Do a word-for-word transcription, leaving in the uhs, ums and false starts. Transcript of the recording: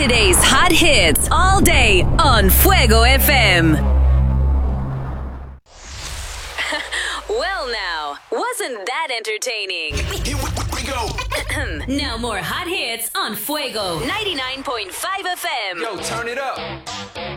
Today's hot hits all day on Fuego F M. Well, now, wasn't that entertaining? Here we go. Now more hot hits on Fuego ninety-nine point five F M. Yo, turn it up.